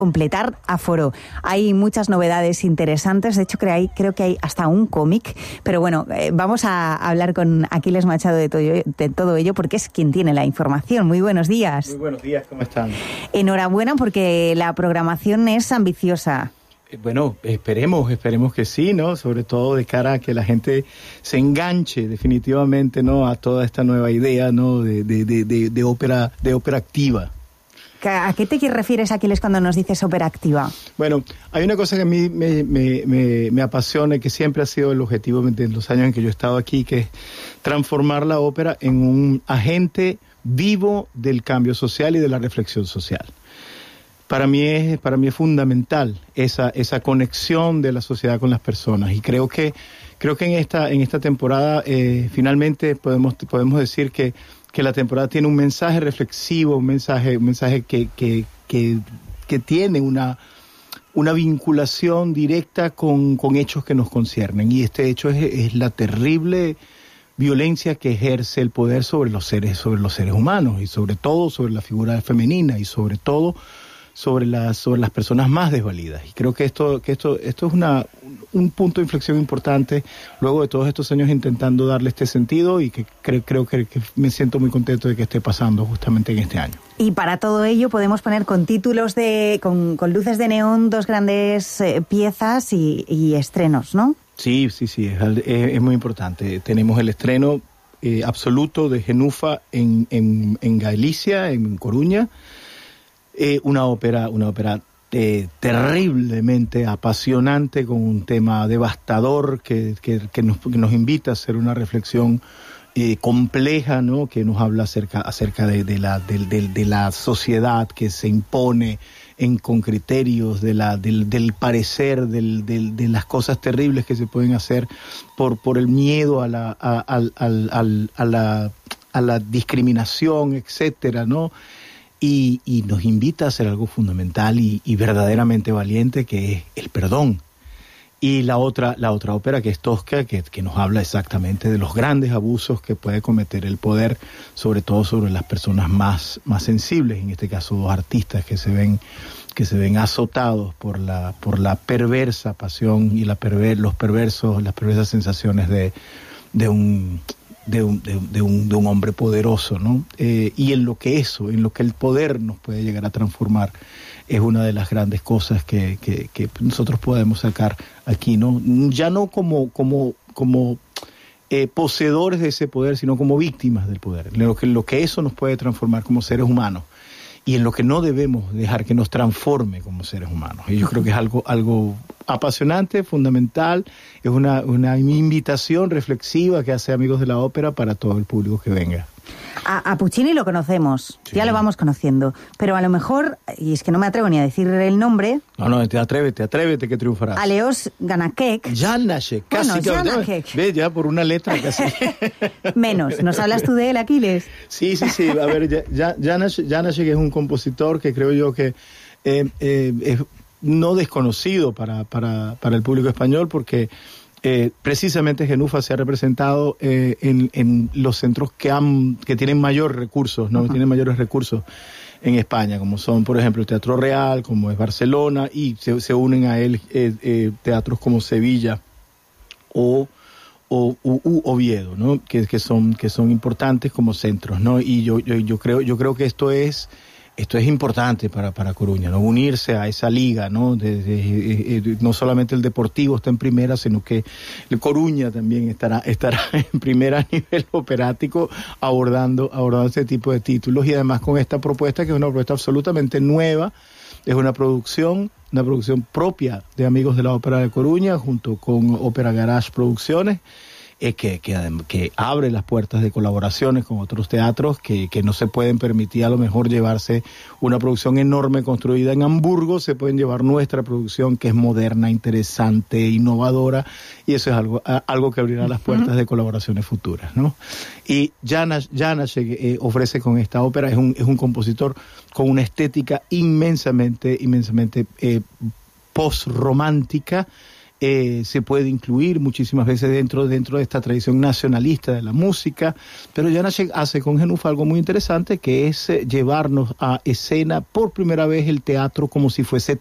completar aforo. Hay muchas novedades interesantes, de hecho creo que hay hasta un cómic, pero bueno, vamos a hablar con Aquiles Machado de todo ello porque es quien tiene la información. Muy buenos días. Muy buenos días, ¿cómo están? Enhorabuena porque la programación es ambiciosa. Bueno, esperemos que sí, ¿no? Sobre todo de cara a que la gente se enganche definitivamente, ¿no? A toda esta nueva idea, ¿no? De ópera activa. ¿A qué te refieres, Aquiles, cuando nos dices ópera activa? Bueno, hay una cosa que a mí me apasiona y que siempre ha sido el objetivo de los años en que yo he estado aquí, que es transformar la ópera en un agente vivo del cambio social y de la reflexión social. Para mí es fundamental esa conexión de la sociedad con las personas, y creo que en esta temporada finalmente podemos decir que la temporada tiene un mensaje reflexivo, un mensaje que tiene una vinculación directa con hechos que nos conciernen, y este hecho es la terrible violencia que ejerce el poder sobre los seres humanos, y sobre todo sobre la figura femenina, y sobre todo sobre las personas más desvalidas. Y creo que esto es un punto de inflexión importante luego de todos estos años intentando darle este sentido, y que creo que me siento muy contento de que esté pasando justamente en este año. Y para todo ello podemos poner con títulos con luces de neón dos grandes piezas y estrenos, ¿no? Sí, es muy importante. Tenemos el estreno absoluto de Genufa en Galicia, en Coruña. Una ópera terriblemente apasionante, con un tema devastador que nos invita a hacer una reflexión compleja, ¿no? Que nos habla acerca de la sociedad que se impone con criterios del parecer, de las cosas terribles que se pueden hacer por el miedo a la discriminación, etcétera, ¿no? Y nos invita a hacer algo fundamental y verdaderamente valiente, que es el perdón. Y la otra ópera, que es Tosca, que nos habla exactamente de los grandes abusos que puede cometer el poder, sobre todo sobre las personas más sensibles, en este caso dos artistas que se ven azotados por la perversa pasión y las perversas sensaciones de un hombre poderoso, ¿no? Y en lo que el poder nos puede llegar a transformar, es una de las grandes cosas que nosotros podemos sacar aquí, ¿no? Ya no como poseedores de ese poder, sino como víctimas del poder. Lo que eso nos puede transformar como seres humanos, y en lo que no debemos dejar que nos transforme como seres humanos. Y yo creo que es algo apasionante, fundamental, es una invitación reflexiva que hace Amigos de la Ópera para todo el público que venga. A Puccini lo conocemos, sí. Ya lo vamos conociendo, pero a lo mejor, y es que no me atrevo ni a decir el nombre... No, atrévete que triunfarás. Aleos Janáček. Janáček, casi. Bueno, Janáček. Ve, ya por una letra casi. Menos. ¿Nos hablas tú de él, Aquiles? Sí. A ver, Janáček es un compositor que creo yo que es no desconocido para el público español, porque... precisamente Genufa se ha representado en los centros que tienen mayores recursos, ¿no? Tienen mayores recursos en España, como son, por ejemplo, el Teatro Real, como es Barcelona, y se unen a él teatros como Sevilla o Oviedo, ¿no? Que son importantes como centros, ¿no? Y yo creo que esto es importante para Coruña, ¿no? Unirse a esa liga, ¿no? No solamente el Deportivo está en primera, sino que el Coruña también estará en primera a nivel operático, abordando este tipo de títulos, y además con esta propuesta, que es una propuesta absolutamente nueva. Es una producción propia de Amigos de la Ópera de Coruña, junto con Ópera Garage Producciones, que abre las puertas de colaboraciones con otros teatros que no se pueden permitir a lo mejor llevarse una producción enorme construida en Hamburgo. Se pueden llevar nuestra producción, que es moderna, interesante, innovadora, y eso es algo que abrirá las puertas de colaboraciones futuras, ¿no? Y Janáček ofrece con esta ópera, es un compositor con una estética inmensamente post-romántica, se puede incluir muchísimas veces dentro de esta tradición nacionalista de la música, pero Janáček hace con Genúfa algo muy interesante, que es llevarnos a escena por primera vez el teatro como si fuese